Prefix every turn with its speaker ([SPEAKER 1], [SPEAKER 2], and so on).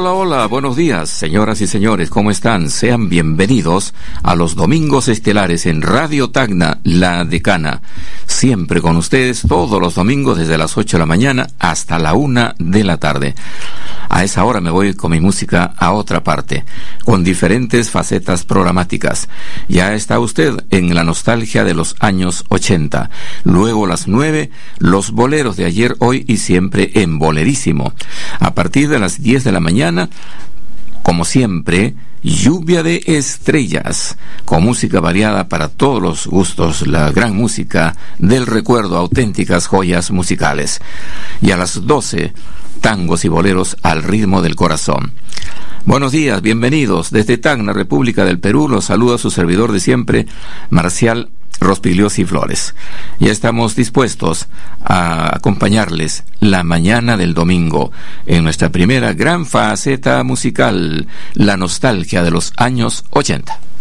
[SPEAKER 1] Hola, hola, buenos días, señoras y señores, ¿cómo están? Sean bienvenidos a los Domingos Estelares en Radio Tacna, La Decana. Siempre con ustedes todos los domingos desde las 8 de la mañana hasta la 1 de la tarde. A esa hora me voy con mi música a otra parte, con diferentes facetas programáticas. Ya está usted en la nostalgia de los años 80. Luego las 9, los boleros de ayer, hoy y siempre en Bolerísimo. A partir de las 10 de la mañana, como siempre, lluvia de estrellas, con música variada para todos los gustos, la gran música del recuerdo, auténticas joyas musicales. Y a las 12, tangos y boleros al ritmo del corazón. Buenos días, bienvenidos. Desde Tacna, República del Perú, los saluda su servidor de siempre, Marcial Rospigliosi Flores. Ya estamos dispuestos a acompañarles la mañana del domingo en nuestra primera gran faceta musical, la nostalgia de los años 80.